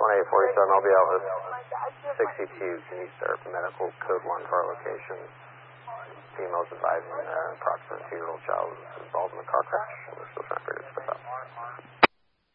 1847, I'll be Elvis. 62, can you start medical code 1 for our location? Females advising an approximate 2-year-old child was involved in the car crash. We're still trying to figure this stuff out.